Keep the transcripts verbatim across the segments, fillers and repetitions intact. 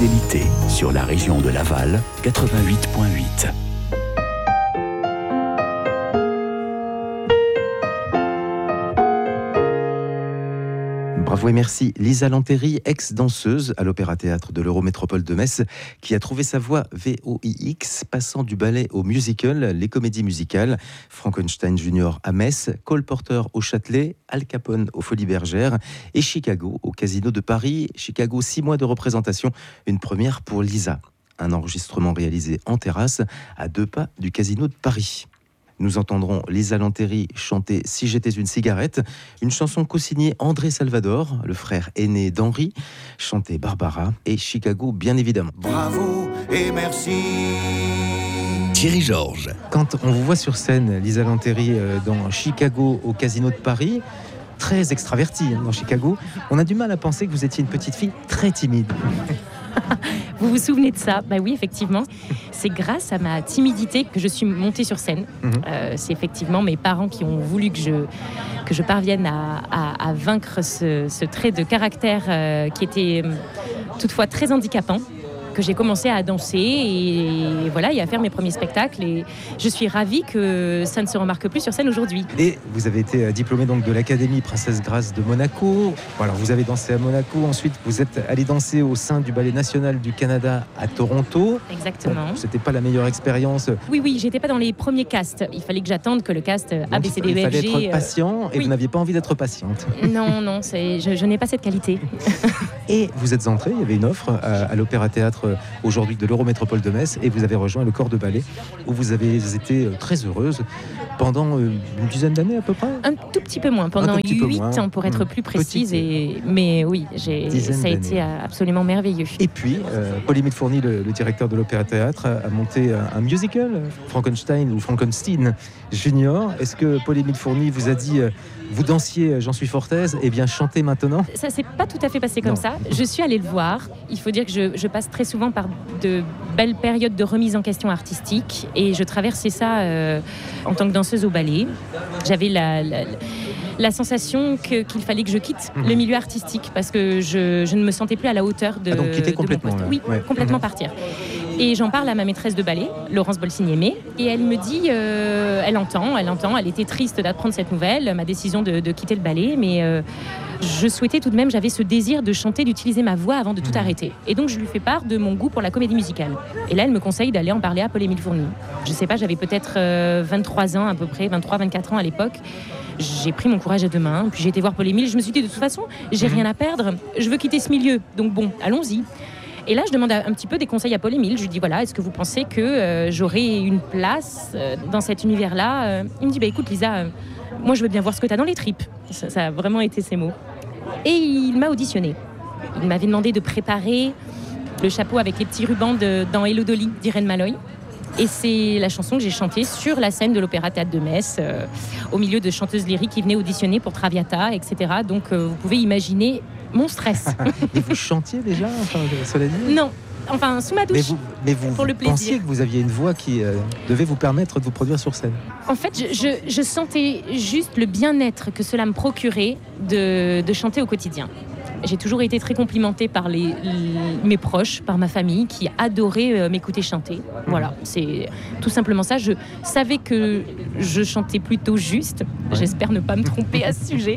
fidélité sur la région de Laval, quatre-vingt-huit point huit. Bravo et merci. Lisa Lanteri, ex-danseuse à l'Opéra-Théâtre de l'Eurométropole de Metz, qui a trouvé sa voie V O I X, passant du ballet au musical, les comédies musicales, Frankenstein Junior à Metz, Cole Porter au Châtelet, Al Capone aux Folies Bergères et Chicago au Casino de Paris. Chicago, six mois de représentation, une première pour Lisa. Un enregistrement réalisé en terrasse à deux pas du Casino de Paris. Nous entendrons Lisa Lanteri chanter « Si j'étais une cigarette », une chanson co-signée André Salvador, le frère aîné d'Henri, chanter Barbara et Chicago, bien évidemment. Bravo et merci. Thierry Georges. Quand on vous voit sur scène, Lisa Lanteri, dans Chicago au Casino de Paris, très extravertie dans Chicago, on a du mal à penser que vous étiez une petite fille très timide. Vous vous souvenez de ça? Bah oui, effectivement. C'est grâce à ma timidité que je suis montée sur scène. Mmh. Euh, c'est effectivement mes parents qui ont voulu que je, que je parvienne à, à, à vaincre ce, ce trait de caractère euh, qui était euh, toutefois très handicapant, que j'ai commencé à danser et voilà, et à faire mes premiers spectacles. Et je suis ravie que ça ne se remarque plus sur scène aujourd'hui. Et vous avez été diplômée donc de l'Académie Princesse Grace de Monaco. Alors vous avez dansé à Monaco. Ensuite, vous êtes allée danser au sein du Ballet National du Canada à Toronto. Exactement. Bon, c'était pas la meilleure expérience. Oui, oui, j'étais pas dans les premiers castes. Il fallait que j'attende que le cast A B C D E F G. Il fallait être patient et oui. Vous n'aviez pas envie d'être patiente. Non, non, c'est, je, je n'ai pas cette qualité. Et vous êtes entrée, il y avait une offre à, à l'Opéra-Théâtre aujourd'hui de l'Eurométropole de Metz et vous avez rejoint le corps de ballet où vous avez été très heureuse pendant une dizaine d'années à peu près. Un tout petit peu moins, pendant huit ans pour être plus précise. Et... Mais oui, j'ai... ça a d'années. été absolument merveilleux. Et puis, euh, Paul-Émile Fourny, le, le directeur de l'Opéra-Théâtre, a, a monté un, un musical, Frankenstein ou Frankenstein Junior. Est-ce que Paul-Émile Fourny vous a dit... Euh, Vous dansiez J'en suis fort aise, et bien chantez maintenant? Ça s'est pas tout à fait passé comme non. ça. Je suis allée le voir. Il faut dire que je, je passe très souvent par de belles périodes de remise en question artistique et je traversais ça euh, en tant que danseuse au ballet. J'avais la, la, la sensation que, qu'il fallait que je quitte mmh. le milieu artistique parce que je, je ne me sentais plus à la hauteur de, ah, donc quitter complètement, de mon poste. Là. Oui, ouais. complètement mmh. partir. Et j'en parle à ma maîtresse de ballet, Laurence Bolsigny-Aimé, et elle me dit, euh, elle entend, elle entend, elle était triste d'apprendre cette nouvelle, ma décision de, de quitter le ballet, mais euh, je souhaitais tout de même, j'avais ce désir de chanter, d'utiliser ma voix avant de tout mmh. arrêter. Et donc je lui fais part de mon goût pour la comédie musicale. Et là, elle me conseille d'aller en parler à Paul-Émile Fourny. Je sais pas, j'avais peut-être euh, vingt-trois ans à peu près, vingt-trois vingt-quatre ans à l'époque. J'ai pris mon courage à deux mains, puis j'ai été voir Paul-Émile, je me suis dit de toute façon, j'ai mmh. rien à perdre, je veux quitter ce milieu, donc bon, allons-y. Et là, je demande un petit peu des conseils à Paul-Émile. Je lui dis, voilà, est-ce que vous pensez que euh, j'aurai une place euh, dans cet univers-là euh, Il me dit, bah, écoute Lisa, euh, moi je veux bien voir ce que tu as dans les tripes. Ça, ça a vraiment été ses mots. Et il m'a auditionné. Il m'avait demandé de préparer le chapeau avec les petits rubans de, dans Hello Dolly d'Irène Malloy. Et c'est la chanson que j'ai chantée sur la scène de l'Opéra-Théâtre de Metz, euh, au milieu de chanteuses lyriques qui venaient auditionner pour Traviata, et cetera. Donc euh, vous pouvez imaginer mon stress. Et vous chantiez déjà, enfin, cela dit ? Non, enfin sous ma douche. Mais vous, mais vous, pour le vous pensiez que vous aviez une voix qui euh, devait vous permettre de vous produire sur scène ? En fait, je, je, je sentais juste le bien-être que cela me procurait de, de chanter au quotidien. J'ai toujours été très complimentée par les, les, mes proches, par ma famille, qui adorait euh, m'écouter chanter. Voilà, c'est tout simplement ça. Je savais que je chantais plutôt juste. Ouais. J'espère ne pas me tromper à ce sujet.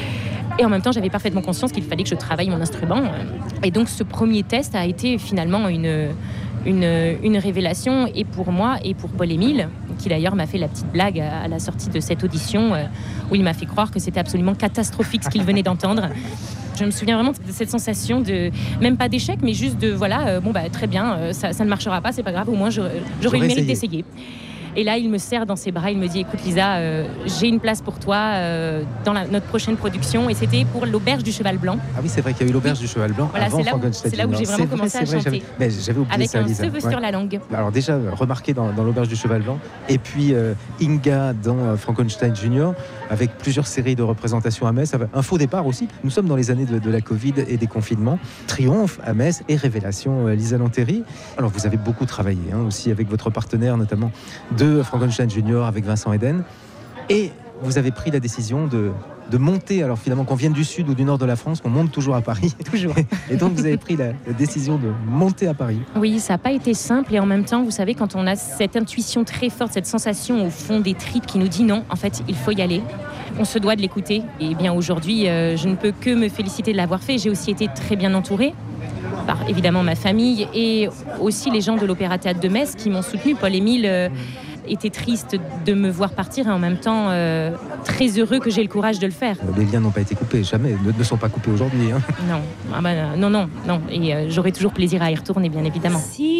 Et en même temps, j'avais parfaitement conscience qu'il fallait que je travaille mon instrument. Et donc, ce premier test a été finalement une, une, une révélation, et pour moi, et pour Paul-Émile, qui d'ailleurs m'a fait la petite blague à, à la sortie de cette audition, euh, où il m'a fait croire que c'était absolument catastrophique ce qu'il venait d'entendre. Je me souviens vraiment de cette sensation de, même pas d'échec, mais juste de, voilà, euh, bon bah très bien, euh, ça, ça ne marchera pas, c'est pas grave, au moins j'aurais, j'aurais eu le mérite d'essayer. Et là, il me serre dans ses bras, il me dit, écoute Lisa, euh, j'ai une place pour toi euh, dans la, notre prochaine production. Et c'était pour l'Auberge du Cheval Blanc. Ah oui, c'est vrai qu'il y a eu l'Auberge du Cheval Blanc voilà, avant Frankenstein. C'est là où j'ai vraiment c'est commencé vrai, à chanter. J'avais, mais j'avais oublié avec ça, un Lisa. cheveu Ouais. sur la langue. Alors déjà, remarqué dans, dans l'Auberge du Cheval Blanc, et puis euh, Inga dans euh, Frankenstein Junior, avec plusieurs séries de représentations à Metz. Un faux départ aussi. Nous sommes dans les années de, de la Covid et des confinements. Triomphe à Metz et révélation euh, Lisa Lanteri. Alors vous avez beaucoup travaillé hein, aussi avec votre partenaire, notamment de Frankenstein Junior avec Vincent Eden. Et vous avez pris la décision de de monter, alors finalement qu'on vienne du sud ou du nord de la France, qu'on monte toujours à Paris. Toujours. Et donc vous avez pris la, la décision de monter à Paris. Oui, ça n'a pas été simple et en même temps, vous savez, quand on a cette intuition très forte, cette sensation au fond des tripes qui nous dit non, en fait, il faut y aller. On se doit de l'écouter. Et bien aujourd'hui, euh, je ne peux que me féliciter de l'avoir fait. J'ai aussi été très bien entourée par évidemment ma famille et aussi les gens de l'Opéra-Théâtre de Metz qui m'ont soutenue. Paul-Émile euh, était triste de me voir partir et en même temps euh, très heureux que j'ai le courage de le faire. Les liens n'ont pas été coupés, jamais, ne, ne sont pas coupés aujourd'hui. Hein. Non, ah bah, non, non, non. Et euh, j'aurai toujours plaisir à y retourner, bien évidemment. Si